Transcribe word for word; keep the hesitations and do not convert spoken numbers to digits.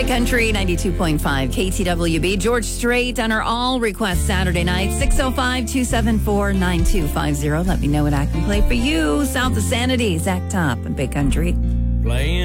Big Country ninety-two point five K T W B. George Strait on our all request Saturday night. six oh five, two seven four, nine two five zero. Let me know what I can play for you. South of Sanity, Zach Top and Big Country. Playing.